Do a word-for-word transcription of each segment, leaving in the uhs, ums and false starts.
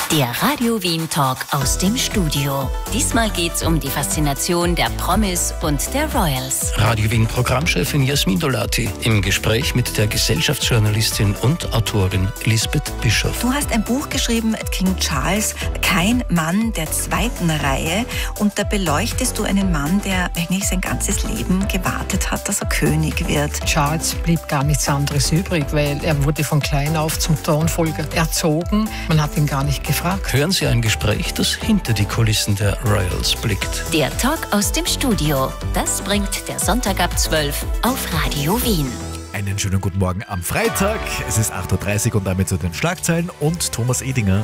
Der Radio Wien Talk aus dem Studio. Diesmal geht's um die Faszination der Promis und der Royals. Radio Wien Programmchefin Jasmin Dolati im Gespräch mit der Gesellschaftsjournalistin und Autorin Lisbeth Bischoff. Du hast ein Buch geschrieben, King Charles, kein Mann der zweiten Reihe. Und da beleuchtest du einen Mann, der eigentlich sein ganzes Leben gewartet hat, dass er König wird. Charles blieb gar nichts anderes übrig, weil er wurde von klein auf zum Thronfolger erzogen. Man hat ihn gar nicht gefragt. Hören Sie ein Gespräch, das hinter die Kulissen der Royals blickt. Der Talk aus dem Studio. Das bringt der Sonntag ab zwölf auf Radio Wien. Einen schönen guten Morgen am Freitag. Es ist acht Uhr dreißig und damit zu den Schlagzeilen und Thomas Edinger.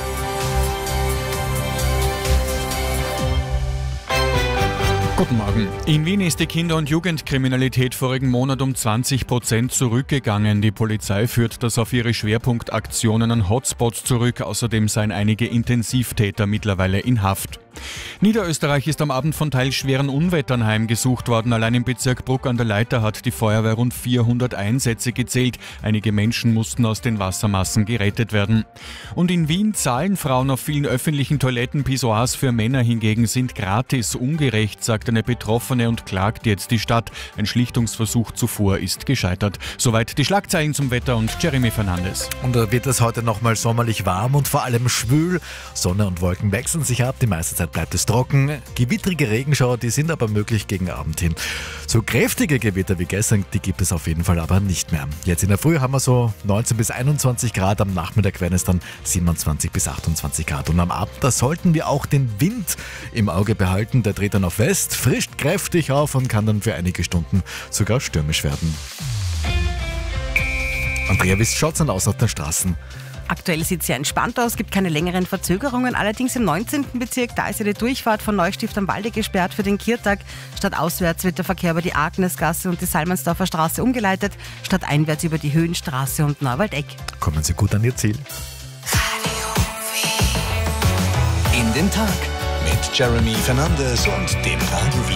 Guten Morgen. In Wien ist die Kinder- und Jugendkriminalität vorigen Monat um zwanzig Prozent zurückgegangen. Die Polizei führt das auf ihre Schwerpunktaktionen an Hotspots zurück. Außerdem seien einige Intensivtäter mittlerweile in Haft. Niederösterreich ist am Abend von teils schweren Unwettern heimgesucht worden. Allein im Bezirk Bruck an der Leiter hat die Feuerwehr rund vierhundert Einsätze gezählt. Einige Menschen mussten aus den Wassermassen gerettet werden. Und in Wien zahlen Frauen auf vielen öffentlichen Toiletten. Pissoirs für Männer hingegen sind gratis. Ungerecht, sagt eine Betroffene und klagt jetzt die Stadt. Ein Schlichtungsversuch zuvor ist gescheitert. Soweit die Schlagzeilen zum Wetter und Jeremy Fernandes. Und da wird es heute nochmal sommerlich warm und vor allem schwül. Sonne und Wolken wechseln sich ab. Die meiste Zeit bleibt es trocken. Gewittrige Regenschauer, die sind aber möglich gegen Abend hin. So kräftige Gewitter wie gestern, die gibt es auf jeden Fall aber nicht mehr. Jetzt in der Früh haben wir so neunzehn bis einundzwanzig Grad, am Nachmittag werden es dann siebenundzwanzig bis achtundzwanzig Grad. Und am Abend, da sollten wir auch den Wind im Auge behalten. Der dreht dann auf West, frischt kräftig auf und kann dann für einige Stunden sogar stürmisch werden. Andrea, wie schaut es denn aus auf den Straßen? Aktuell sieht es sehr entspannt aus, gibt keine längeren Verzögerungen. Allerdings im neunzehnten Bezirk, da ist ja die Durchfahrt von Neustift am Walde gesperrt für den Kirtag. Stadtauswärts wird der Verkehr über die Agnesgasse und die Salmansdorfer Straße umgeleitet, stadteinwärts über die Höhenstraße und Neuwaldeck. Kommen Sie gut an Ihr Ziel. In den Tag mit Jeremy Fernandes und dem Radio Wien